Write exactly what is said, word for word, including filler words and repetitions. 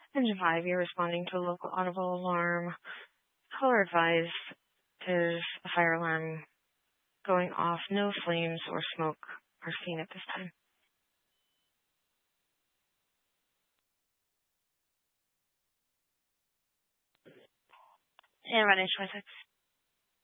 Engine five, you're responding to a local audible alarm. Caller advised is a fire alarm going off. No flames or smoke are seen at this time. And run H twenty-six.